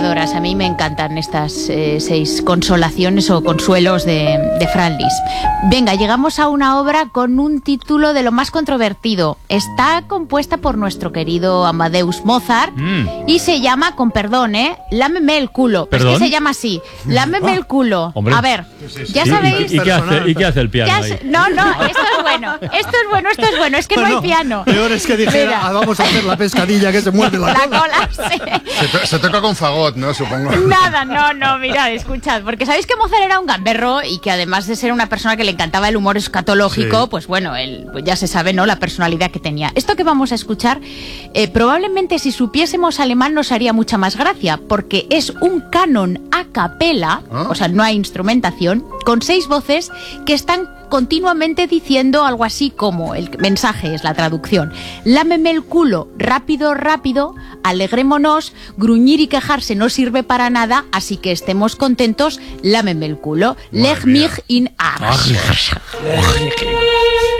inspiradoras. A mí me encantan estas 6 consolaciones o consuelos de Fran Lis. Venga, llegamos a una obra con un título de lo más controvertido. Está compuesta por nuestro querido Amadeus Mozart y se llama, con perdón, Lámeme el culo. Pues que se llama así, Lámeme el culo. Hombre. A ver, ya sabéis... ¿Y qué hace el piano ahí? No, esto es bueno. Es que no hay piano. Peor es que dijera, vamos a hacer la pescadilla que se muerde la cola. Sí. Se toca con fagot, ¿no? Supongo. Nada, no, mirad, escuchad, porque sabéis que Mozart era un gamberro y que además de ser una persona que le encantaba el humor escatológico, pues bueno, pues ya se sabe, ¿no?, la personalidad que tenía. Esto que vamos a escuchar, probablemente si supiésemos alemán nos haría mucha más gracia, porque es un canon a capela, o sea, no hay instrumentación, con 6 voces que están continuamente diciendo algo así como, el mensaje es la traducción: lámeme el culo, rápido, rápido, alegrémonos, gruñir y quejarse no sirve para nada, así que estemos contentos, lámeme el culo, leg mich in Arsch.